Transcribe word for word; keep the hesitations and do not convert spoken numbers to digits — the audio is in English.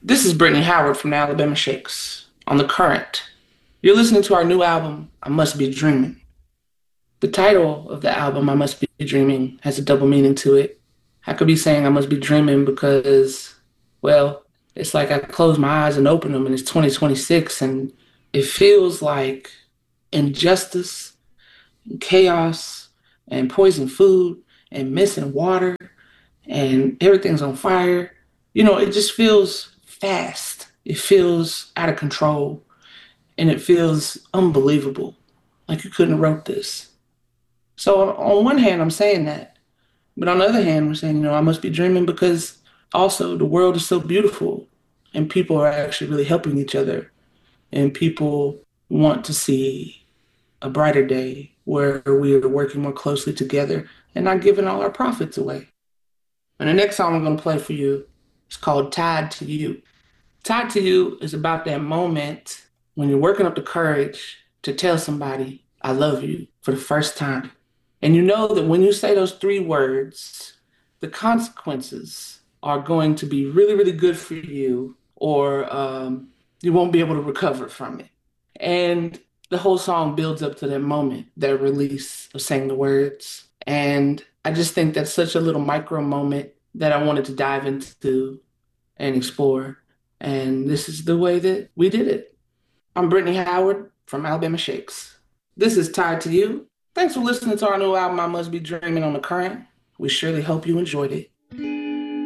This is Brittany Howard from the Alabama Shakes on The Current. You're listening to our new album, I Must Be Dreaming. The title of the album, I Must Be Dreaming, has a double meaning to it. I could be saying I must be dreaming because, well, it's like I close my eyes and open them and it's twenty twenty-six and it feels like injustice, and chaos, and poison food, and missing water, and everything's on fire. You know, it just feels fast. It feels out of control, and it feels unbelievable. Like you couldn't have wrote this. So on one hand, I'm saying that, but on the other hand, we're saying, you know, I must be dreaming because also the world is so beautiful, and people are actually really helping each other, and people want to see a brighter day where we are working more closely together and not giving all our profits away. And the next song I'm going to play for you is called Tied to You. Tied to You is about that moment when you're working up the courage to tell somebody, I love you for the first time. And you know that when you say those three words, the consequences are going to be really, really good for you, or um, you won't be able to recover from it. And the whole song builds up to that moment, that release of saying the words. And I just think that's such a little micro moment that I wanted to dive into and explore. And this is the way that we did it. I'm Brittany Howard from Alabama Shakes. This is Tied to You. Thanks for listening to our new album, I Must Be Dreaming on The Current. We surely hope you enjoyed it.